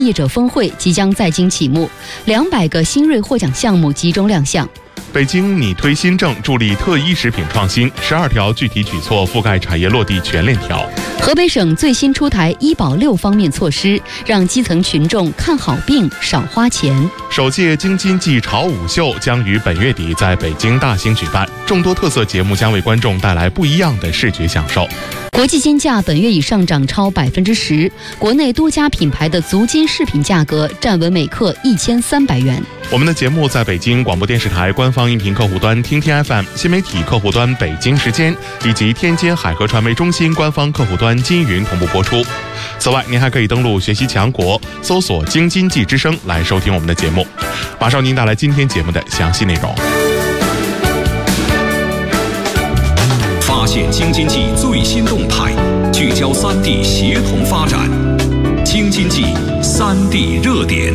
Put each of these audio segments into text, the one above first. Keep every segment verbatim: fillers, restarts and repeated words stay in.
业者峰会即将在京启幕，两百个新锐获奖项目集中亮相。 北京拟推新政，助力特一食品创新，十二条具体举措覆盖产业落地全链条。 河北省最新出台医保六方面措施，让基层群众看好病少花钱。 首届京津冀潮舞秀将于本月底在北京大兴举办，众多特色节目将为观众带来不一样的视觉享受。 国际金价本月已上涨超百分之十，国内多家品牌的足金饰品价格站稳每克一千三百元。 我们的节目在北京广播电视台官方音频客户端听听 F M、新媒体客户端北京时间以及天津海河传媒中心官方客户端金云同步播出。此外，您还可以登录学习强国，搜索京津冀之声来收听我们的节目。马上您带来今天节目的详细内容。 发现京津冀最新动态，聚焦三地协同发展。京津冀三地热点。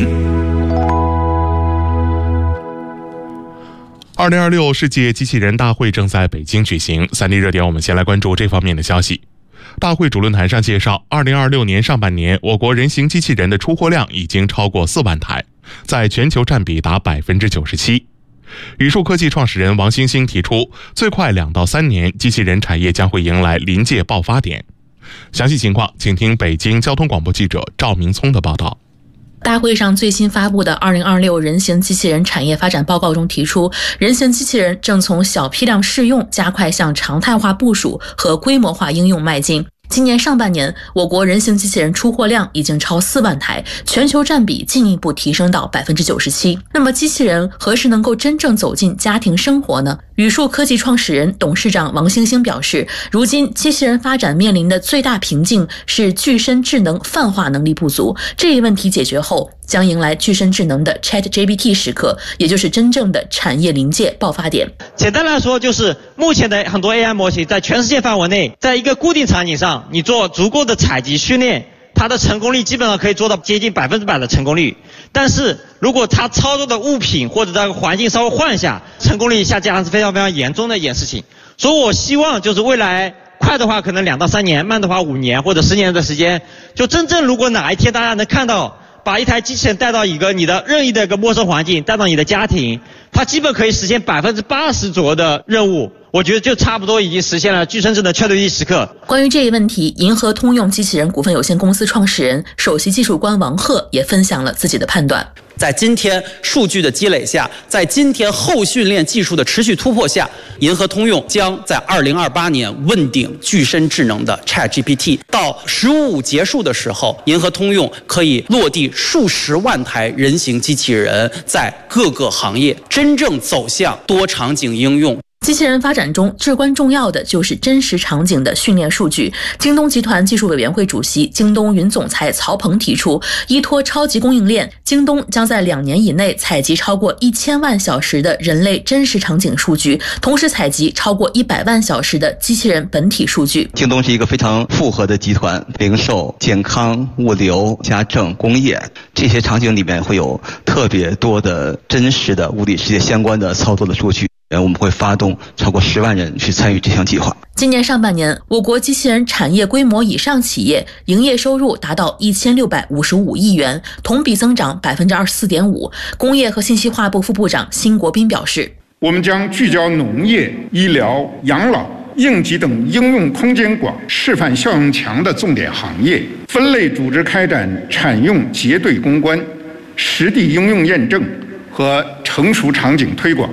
二零二六世界机器人大会正在北京举行，三地热点我们先来关注这方面的消息。大会主论坛上介绍，二零二六年上半年，我国人形机器人的出货量已经超过四万台，在全球占比达百分之九十七。宇树科技创始人王兴兴提出，最快两到三年，机器人产业将会迎来临界爆发点。详细情况，请听北京交通广播记者赵明聪的报道。 大会上最新发布的二零二六人形机器人产业发展报告中提出，人形机器人正从小批量试用加快向常态化部署和规模化应用迈进。今年上半年，我国人形机器人出货量已经超四万台，全球占比进一步提升到百分之九十七。那么，机器人何时能够真正走进家庭生活呢？宇树科技创始人、董事长王兴兴表示，如今机器人发展面临的最大瓶颈是具身智能泛化能力不足。这一问题解决后，将迎来具身智能的 ChatGPT 时刻，也就是真正的产业临界爆发点。 简单来说，就是目前的很多 A I 模型在全世界范围内，在一个固定场景上，你做足够的采集训练，它的成功率基本上可以做到接近百分之百的成功率。但是如果它操作的物品或者这个环境稍微换一下，成功率下降是非常非常严重的一件事情。所以我希望就是未来快的话可能两到三年，慢的话五年或者十年的时间，就真正如果哪一天大家能看到把一台机器人带到一个你的任意的一个陌生环境，带到你的家庭，它基本可以实现百分之八十左右的任务，我觉得就差不多已经实现了具身智能ChatGPT时刻。 关于这一问题，银河通用机器人股份有限公司创始人、首席技术官王鹤也分享了自己的判断。 在今天数据的积累下，在今天后训练技术的持续突破下，银河通用将在二零二八年问鼎具身智能的 ChatGPT。到十五五结束的时候，银河通用可以落地数十万台人形机器人，在各个行业真正走向多场景应用。 机器人发展中至关重要的就是真实场景的训练数据。京东集团技术委员会主席、京东云总裁曹鹏提出，依托超级供应链，京东将在两年以内采集超过一千万小时的人类真实场景数据，同时采集超过一百万小时的机器人本体数据。 京东是一个非常复合的集团，零售、健康、物流、家政、工业，这些场景里面会有特别多的真实的物理世界相关的操作的数据。我们会发动超过十万人去参与这项计划。 今年上半年，我国机器人产业规模以上企业营业收入达到一千六百五十五亿元，同比增长百分之二十四点五。工业和信息化部副部长辛国斌表示， 我们将聚焦农业、医疗、养老、应急等应用空间广、示范效用强的重点行业，分类组织开展产用结对攻关、实地应用验证和成熟场景推广。